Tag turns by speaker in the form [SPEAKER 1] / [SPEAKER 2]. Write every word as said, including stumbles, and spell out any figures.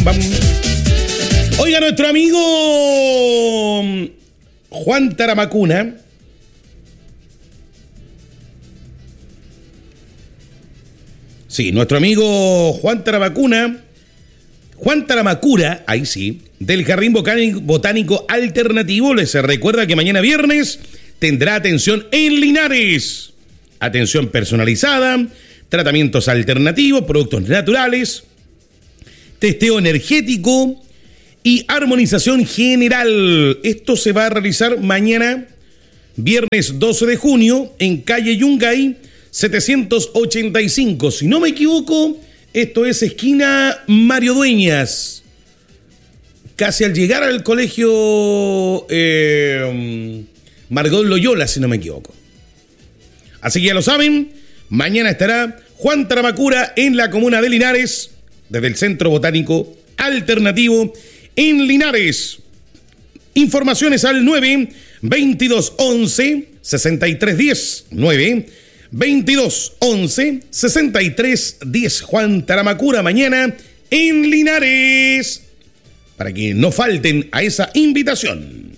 [SPEAKER 1] pam. Oiga, nuestro amigo Juan Taramacuna Sí, nuestro amigo Juan Taramacuna, Juan Taramacura, ahí sí, del Jardín Botánico Alternativo, les recuerda que mañana viernes tendrá atención en Linares. Atención personalizada, tratamientos alternativos, productos naturales, testeo energético y armonización general. Esto se va a realizar mañana, viernes doce de junio, en calle Yungay, setecientos ochenta y cinco. Si no me equivoco, esto es esquina Mario Dueñas, casi al llegar al colegio eh, Margot Loyola, si no me equivoco. Así que ya lo saben, mañana estará Juan Taramacura en la comuna de Linares, desde el Centro Botánico Alternativo en Linares. Informaciones al nueve veintidós once sesenta y tres diez. nueve veintidós once sesenta y tres diez. Juan Taramacura mañana en Linares, para que no falten a esa invitación.